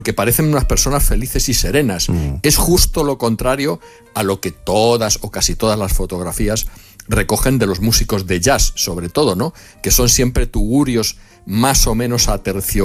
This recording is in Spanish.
que parecen unas personas felices y serenas. Es justo lo contrario a lo que todas o casi todas las fotografías recogen de los músicos de jazz, sobre todo, ¿no? Que son siempre tugurios más o menos aterciopelados,